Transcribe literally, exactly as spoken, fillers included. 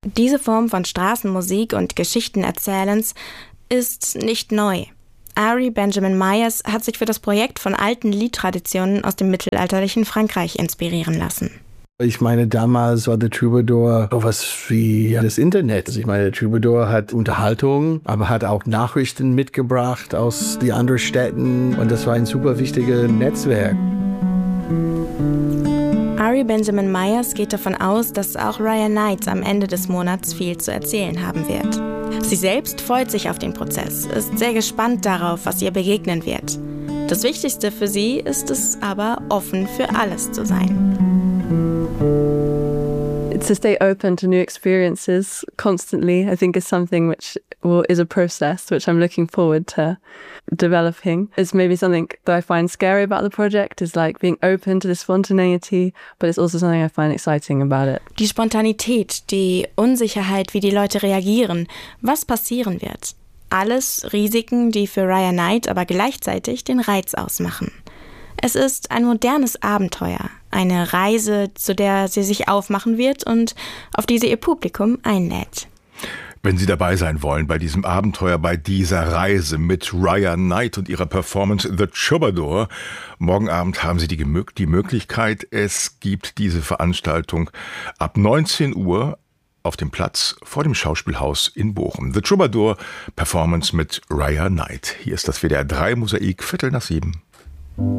Diese Form von Straßenmusik und Geschichtenerzählens ist nicht neu. Ari Benjamin Myers hat sich für das Projekt von alten Liedtraditionen aus dem mittelalterlichen Frankreich inspirieren lassen. Ich meine, damals war der Troubadour sowas wie das Internet. Ich meine, der Troubadour hat Unterhaltung, aber hat auch Nachrichten mitgebracht aus den anderen Städten. Und das war ein super wichtiges Netzwerk. Ari Benjamin Myers geht davon aus, dass auch Raya Knight am Ende des Monats viel zu erzählen haben wird. Sie selbst freut sich auf den Prozess, ist sehr gespannt darauf, was ihr begegnen wird. Das Wichtigste für sie ist es aber, offen für alles zu sein. To stay open to new experiences constantly, I think, is something which well, is a process which I'm looking forward to developing. It's maybe something that I find scary about the project, is like being open to the spontaneity, but it's also something I find exciting about it. Die Spontanität, die Unsicherheit, wie die Leute reagieren, was passieren wird. Alles Risiken, die für Raya Knight aber gleichzeitig den Reiz ausmachen. Es ist ein modernes Abenteuer, eine Reise, zu der sie sich aufmachen wird und auf die sie ihr Publikum einlädt. Wenn Sie dabei sein wollen bei diesem Abenteuer, bei dieser Reise mit Raya Knight und ihrer Performance The Troubadour, morgen Abend haben Sie die, die Möglichkeit, es gibt diese Veranstaltung ab neunzehn Uhr auf dem Platz vor dem Schauspielhaus in Bochum. The Troubadour, Performance mit Raya Knight. Hier ist das W D R drei Mosaik, Viertel nach sieben.